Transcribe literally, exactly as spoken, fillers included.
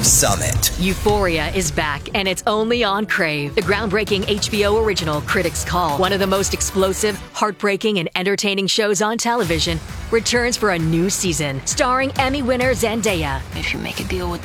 Summit. Euphoria is back, and it's only on Crave. The groundbreaking H B O original Critics' Call, one of the most explosive, heartbreaking, and entertaining shows on television, returns for a new season, starring Emmy winner Zendaya. If you make a deal with